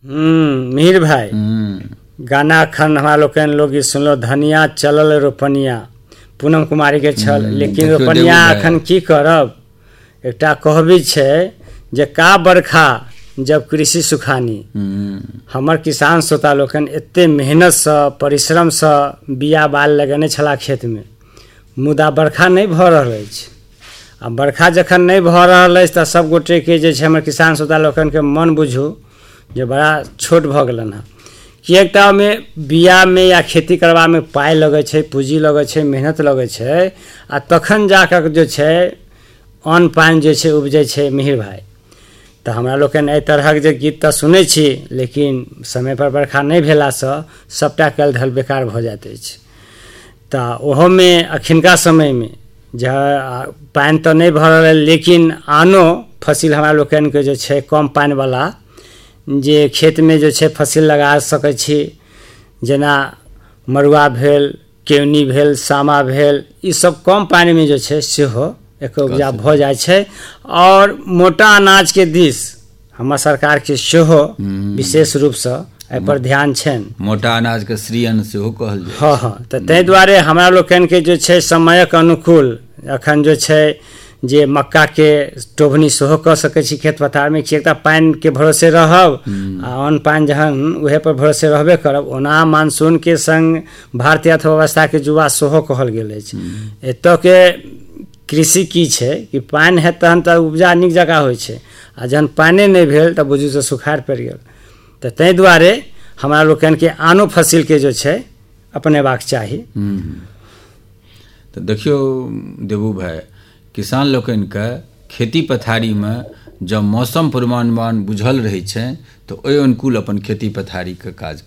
मिहिर भाई गाना अखन हमरा लोग सुनलो धनिया चलल रोपनिया पूनम कुमारी के छल लेकिन रोपनिया अखन की करब। एकटा कहबी छै जे का बरखा जब कृषि सुखानी। हमर किसान श्रोता लोकन एते मेहनत से परिश्रम से बिया बाल लगेने छला खेत में, मुदा बरखा नहीं भऽ रहल अछि। आ बरखा जखन नहीं भऽ रहल अछि तऽ सब गोटे के जे छै हमर किसान श्रोता लोकन के मन बुझू जे बड़ा छोट भऽ गेलन हँ। किएक तऽ ओहिमे बिया में या खेती करबा में पाइ लगै छै, पूंजी लगै छै, मेहनत लगै छै, आ तखन जाकर जो छै अन्न पानि जे छै उपजै छै। मिहिर भाई तऽ हमरा लोकनि एहि तरहक जे गीत तऽ सुनै छी लेकिन समय पर बरखा नहीं भेलासँ सबटा कल धल बेकार भऽ जाइत अछि। तऽ ओहोमे अखिनका समय में जे पानि तऽ नहीं भऽ रहल लेकिन आनो फसिल हमरा लोकनि के जे छै कम पानि वाला जे खेत में जो छै फसिल लगा सकै छी, जेना मड़ुआ भेल, केवनी भेल, सामा भेल, ई सब कम पानी में जो छै सेहो एक उपजा भऽ जाइ छै। और मोटा अनाज के दिस हमर सरकार के सेहो विशेष रूप से एहि पर ध्यान छनि। मोटा अनाज के श्री अन्न सेहो कहल जाइ। हाँ तऽ ताहि दुआरे हमरा लोकनि के जो छै समयक अनुकूल अखन जो छै जे मक्का के टोभनी सेहो कऽ सकै छी खेत पथार में। किएक तऽ पानि के भरोसे रहब आ अन्न पानि जहन उहे पर भरोसे रहबे करब। ओना मानसून के संग भारतीय अर्थव्यवस्था के जुआ सेहो कहल गेल अछि। एतऽ के कृषि की छै कि पानि है तहन तऽ उपजा नीक जकाँ होइ छै, आ जहन पानि नहीं भेल तऽ बुझू तऽ सुखाड़ पड़ि गेल। तऽ ताहि दुआरे हमरा लोकनि के आनो फसिल के जो छै अपनेबाक चाही। तऽ देखियौ देबू भाई, किसान लोकनि के खेती पथारी में जब मौसम पूर्वानुमान बुझल रहै छै तऽ ओहि अनुकूल अपन खेती पथारी के काज